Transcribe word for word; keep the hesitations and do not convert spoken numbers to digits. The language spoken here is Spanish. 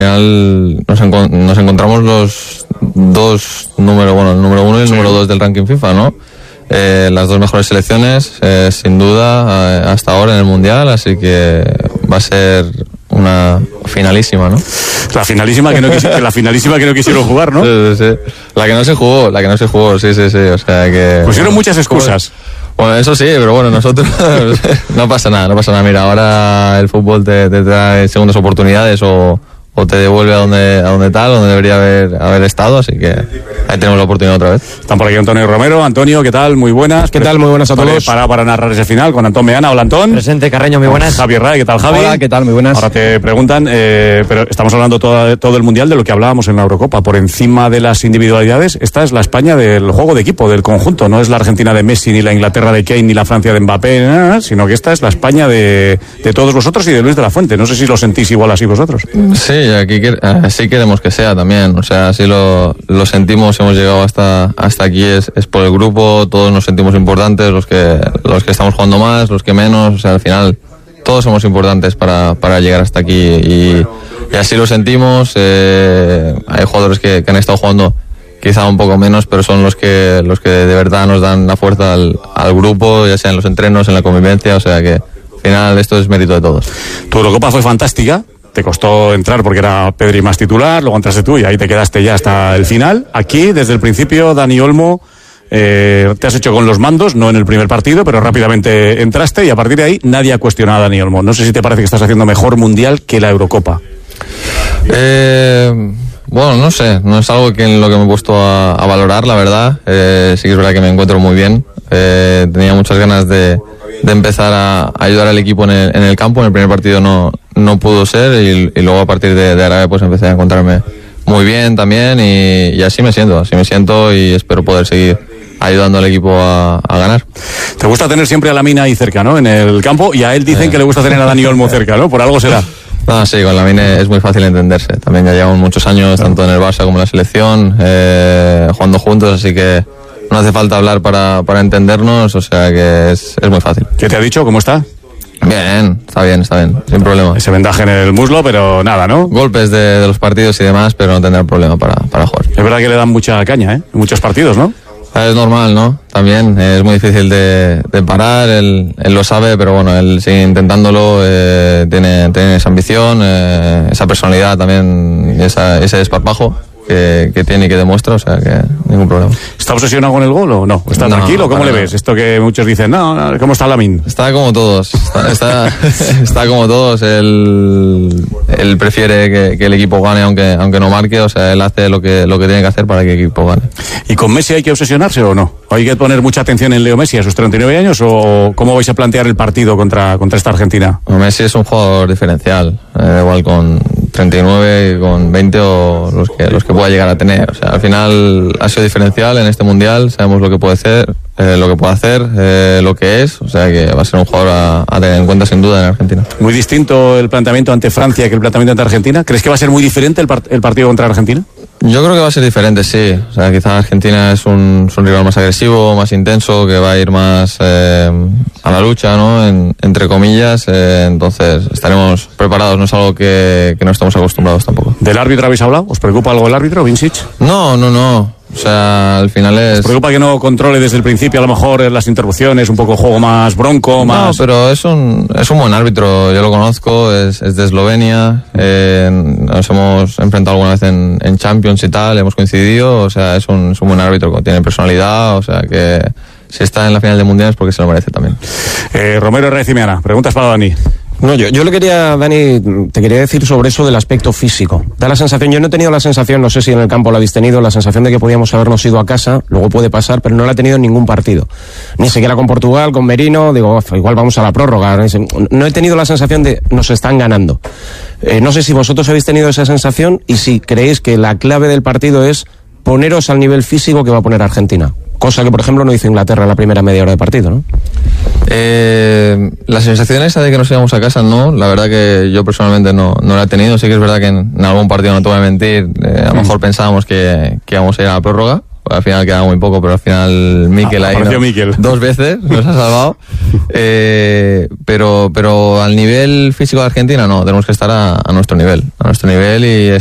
final nos, encon- nos encontramos los dos número, bueno, el número uno y el sí. número dos del ranking FIFA, ¿no? Eh, las dos mejores selecciones, eh, sin duda, eh, hasta ahora en el Mundial, así que va a ser una finalísima, ¿no? La finalísima que no, quisi- la finalísima que no quisieron jugar, ¿no? Sí, sí, sí. La que no se jugó, la que no se jugó, sí, sí, sí, o sea que... Pusieron muchas excusas. Bueno, eso sí, pero bueno, nosotros no pasa nada, no pasa nada. Mira, ahora el fútbol te, te trae segundas oportunidades o, o te devuelve a donde, a donde tal, donde debería haber, haber estado, así que ahí tenemos la oportunidad otra vez. Están por aquí Antonio Romero. Antonio, ¿qué tal? Muy buenas. ¿Qué tal? Muy buenas a todos. Para, para narrar ese final con Antón Meana. Hola, Antón. Presente, Carreño, muy buenas. Javier Ray, ¿qué tal, Javi? Hola, ¿qué tal? Muy buenas. Ahora te preguntan, eh, pero estamos hablando todo, todo el Mundial de lo que hablábamos en la Eurocopa. Por encima de las individualidades, esta es la España del juego de equipo, del conjunto. No es la Argentina de Messi, ni la Inglaterra de Kane, ni la Francia de Mbappé, nada, sino que esta es la España de, de todos vosotros y de Luis de la Fuente. No sé si lo sentís igual así vosotros. Sí, aquí así queremos que sea también. O sea, así lo, lo sentimos, hemos llegado hasta, hasta aquí, es, es por el grupo, todos nos sentimos importantes, los que, los que estamos jugando más, los que menos, o sea, al final todos somos importantes para, para llegar hasta aquí y, y así lo sentimos. Eh, hay jugadores que, que han estado jugando quizá un poco menos, pero son los que, los que de verdad nos dan la fuerza al, al grupo, ya sea en los entrenos, en la convivencia, o sea que al final esto es mérito de todos. Tu Eurocopa fue fantástica. Te costó entrar porque era Pedri más titular, luego entraste tú y ahí te quedaste ya hasta el final. Aquí, desde el principio, Dani Olmo, eh, te has hecho con los mandos, no en el primer partido, pero rápidamente entraste y a partir de ahí nadie ha cuestionado a Dani Olmo. No sé si te parece que estás haciendo mejor Mundial que la Eurocopa. Eh, bueno, no sé, no es algo que en lo que me he puesto a, a valorar, la verdad. Eh, sí que es verdad que me encuentro muy bien. Eh, tenía muchas ganas de, de empezar a, a ayudar al equipo en el, en el campo. En el primer partido no no pudo ser y, y luego a partir de, de Arabia pues empecé a encontrarme muy bien también y, y así me siento, así me siento y espero poder seguir ayudando al equipo a, a ganar. Te gusta tener siempre a Lamine ahí cerca, ¿no? En el campo y a él dicen eh. que le gusta tener a Dani Olmo cerca, ¿no? Por algo será. No, sí, con Lamine es muy fácil entenderse. También ya llevamos muchos años, tanto en el Barça como en la selección, eh, jugando juntos, así que no hace falta hablar para, para entendernos, o sea que es, es muy fácil. ¿Qué te ha dicho? ¿Cómo está? Bien, está bien, está bien, sin problema. Ese vendaje en el muslo, pero nada, ¿no? Golpes de, de los partidos y demás, pero no tendrá problema para, para jugar. Es verdad que le dan mucha caña, ¿eh? En muchos partidos, ¿no? Es normal, ¿no? También es muy difícil de, de parar, él, él lo sabe, pero bueno, él sigue intentándolo, eh, tiene, tiene esa ambición, eh, esa personalidad también, esa, ese desparpajo que, que tiene y que demuestra, o sea que ningún problema. ¿Está obsesionado con el gol o no? ¿Está no, tranquilo? ¿Cómo le ves? Esto que muchos dicen, no, ¿cómo está Lamine? Está como todos, está, está, está como todos, él, él prefiere que, que el equipo gane aunque, aunque no marque, o sea, él hace lo que, lo que tiene que hacer para que el equipo gane. ¿Y con Messi hay que obsesionarse o no? ¿Hay que poner mucha atención en Leo Messi a sus treinta y nueve años o cómo vais a plantear el partido contra, contra esta Argentina? Messi es un jugador diferencial, eh, igual con treinta y nueve, con veinte o los que, los que pueda llegar a tener. O sea, al final ha sido diferencial en este mundial, sabemos lo que puede hacer, eh, lo que puede hacer, eh, lo que es, o sea que va a ser un jugador a, a tener en cuenta sin duda en Argentina. Muy distinto el planteamiento ante Francia que el planteamiento ante Argentina. ¿Crees que va a ser muy diferente el, part- el partido contra Argentina? Yo creo que va a ser diferente, sí. O sea, quizás Argentina es un, es un rival más agresivo, más intenso, que va a ir más eh, a la lucha, ¿no? En, entre comillas. Eh, entonces estaremos preparados. No es algo que, que no estamos acostumbrados tampoco. ¿Del árbitro habéis hablado? ¿Os preocupa algo el árbitro, Vincic? No, no, no. O sea, al final es... ¿Os preocupa que no controle desde el principio a lo mejor las interrupciones, un poco juego más bronco, más...? No, pero es un, es un buen árbitro, yo lo conozco, es, es de Eslovenia, eh, nos hemos enfrentado alguna vez en, en Champions y tal, hemos coincidido, o sea, es un, es un buen árbitro, tiene personalidad, o sea que si está en la final del Mundial es porque se lo merece también. Eh, Romero Reyes y Meana, preguntas para Dani. No, yo, yo le quería, Dani, te quería decir sobre eso del aspecto físico. Da la sensación, yo no he tenido la sensación, no sé si en el campo la habéis tenido, la sensación de que podíamos habernos ido a casa, luego puede pasar, pero no la he tenido en ningún partido. Ni siquiera con Portugal, con Merino, digo, igual vamos a la prórroga. No he tenido la sensación de nos están ganando. Eh, no sé si vosotros habéis tenido esa sensación y si creéis que la clave del partido es poneros al nivel físico que va a poner Argentina. Cosa que, por ejemplo, no hizo Inglaterra en la primera media hora de partido, ¿no? Eh, la sensación esa de que nos íbamos a casa, no. La verdad que yo personalmente no, no la he tenido. Sí que es verdad que en, en algún partido, no te voy a mentir, eh, a lo mejor pensábamos que, que íbamos a ir a la prórroga. al final queda muy poco, pero al final Mikel Ah, ahí apareció no- Mikel. dos veces nos ha salvado. Eh, pero, pero al nivel físico de Argentina no, tenemos que estar a, a nuestro nivel, a nuestro nivel y